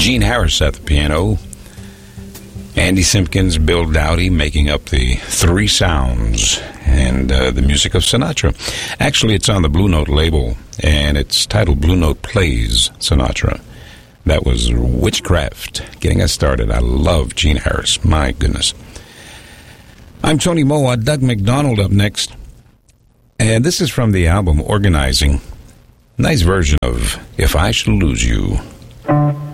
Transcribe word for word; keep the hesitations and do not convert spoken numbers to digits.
Gene Harris at the piano. Andy Simpkins, Bill Dowdy making up the three sounds and uh, the music of Sinatra. Actually, it's on the Blue Note label, and it's titled Blue Note Plays Sinatra. That was Witchcraft, getting us started. I love Gene Harris. My goodness. I'm Tony Moa. Doug McDonald up next. And this is from the album Organizing. Nice version of If I Should Lose You.